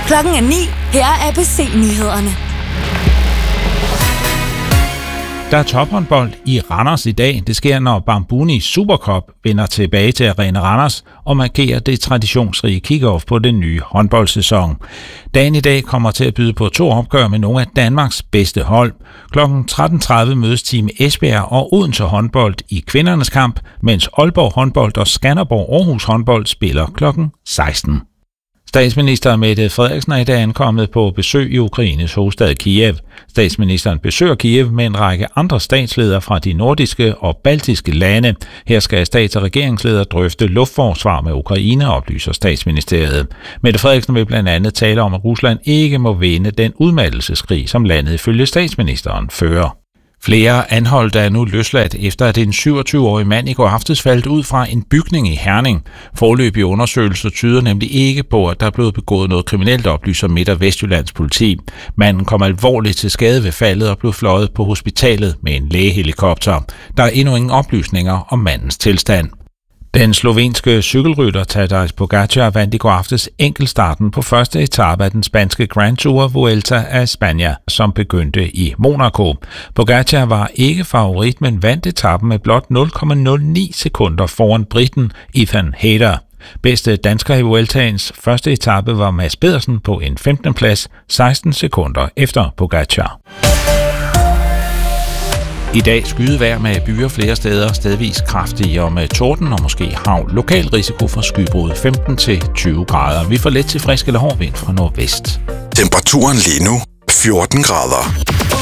Klokken er 9. Her er ABC-nyhederne. Der er tophåndbold i Randers i dag. Det sker, når Bambuni Supercup vender tilbage til Arena Randers og markerer det traditionsrige kick-off på den nye håndboldsæson. Dagen i dag kommer til at byde på 2 opgør med nogle af Danmarks bedste hold. Klokken 13.30 mødes Team Esbjerg og Odense håndbold i kvindernes kamp, mens Aalborg håndbold og Skanderborg Aarhus håndbold spiller klokken 16. Statsminister Mette Frederiksen er i dag ankommet på besøg i Ukraines hovedstad Kiev. Statsministeren besøger Kiev med en række andre statsledere fra de nordiske og baltiske lande. Her skal stats- og regeringsledere drøfte luftforsvar med Ukraine, oplyser statsministeriet. Mette Frederiksen vil blandt andet tale om, at Rusland ikke må vinde den udmattelseskrig, som landet ifølge statsministeren fører. Flere anholdte er nu løsladt, efter at en 27-årig mand i går aftes faldt ud fra en bygning i Herning. Foreløbige undersøgelser tyder nemlig ikke på, at der er blevet begået noget kriminelt, oplyser Midt- og Vestjyllands politi. Manden kom alvorligt til skade ved faldet og blev fløjet på hospitalet med en lægehelikopter. Der er endnu ingen oplysninger om mandens tilstand. Den slovenske cykelrytter Tadej Pogačar vandt i går aftes enkeltstarten på første etape af den spanske Grand Tour Vuelta a España, som begyndte i Monaco. Pogačar var ikke favorit, men vandt etappen med blot 0,09 sekunder foran briten Ethan Hayter. Bedste dansker i Vueltaens første etape var Mads Pedersen på en 15. plads, 16 sekunder efter Pogačar. I dag skydevejr med byer flere steder, stedvis kraftige og med torden og måske hagl. Lokal risiko for skybrud 15-20 grader. Vi får let til frisk eller hård vind fra nordvest. Temperaturen lige nu 14 grader.